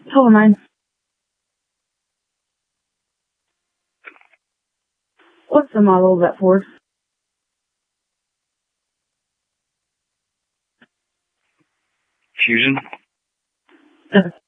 Hello, 9. What's the model of that Ford? Fusion? Okay.